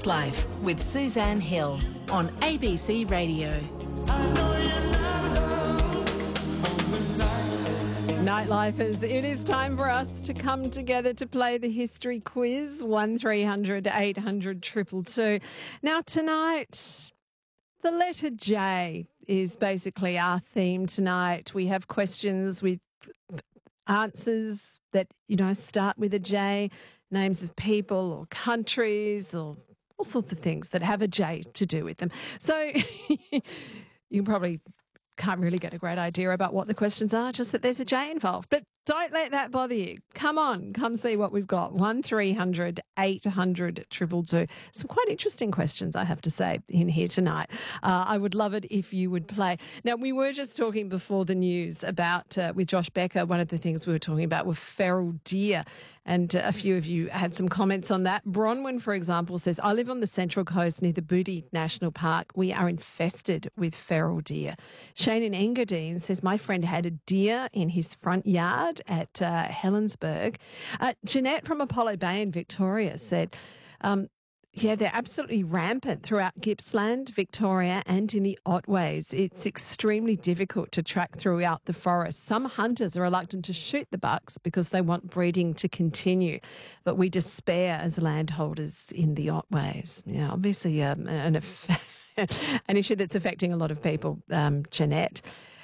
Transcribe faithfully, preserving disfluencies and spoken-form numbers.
Nightlife with Suzanne Hill on A B C Radio. Nightlifers, it is time for us to come together to play the history quiz, one three hundred eight hundred two two two. Now tonight, the letter J is basically our theme tonight. We have questions with answers that, you know, start with a J, names of people or countries or all sorts of things that have a J to do with them. So you probably can't really get a great idea about what the questions are, just that there's a J involved. But don't let that bother you. Come on, come see what we've got. one three hundred eight hundred two two two. Some quite interesting questions, I have to say, in here tonight. Uh, I would love it if you would play. Now, we were just talking before the news about, uh, with Josh Becker, one of the things we were talking about were feral deer. And uh, a few of you had some comments on that. Bronwyn, for example, says, I live on the Central Coast near the Booty National Park. We are infested with feral deer. Shane in Engadine says, my friend had a deer in his front yard at uh, Helensburgh. Uh, Jeanette from Apollo Bay in Victoria said, um, yeah, they're absolutely rampant throughout Gippsland, Victoria and in the Otways. It's extremely difficult to track throughout the forest. Some hunters are reluctant to shoot the bucks because they want breeding to continue, but we despair as landholders in the Otways. Yeah, obviously um, an, an issue that's affecting a lot of people, um, Jeanette.